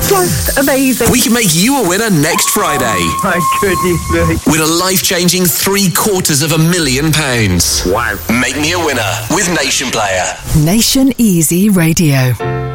Just amazing. We can make you a winner next Friday. My goodness me. With a life-changing £750,000. Wow. Make me a winner with Nation Player. Nation Easy Radio.